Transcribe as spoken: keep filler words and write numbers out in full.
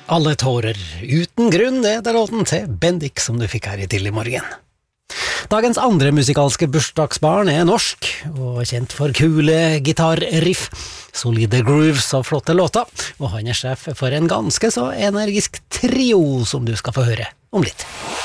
Alle tårer, uten grunn, det er låten til Bendik som du fikk her i tidlig morgen. Dagens andre musikalske bursdagsbarn er norsk, og kjent for kule gitarriff, solide grooves og flotte låter, og han er sjef for en ganske så energisk trio som du skal få høre om litt.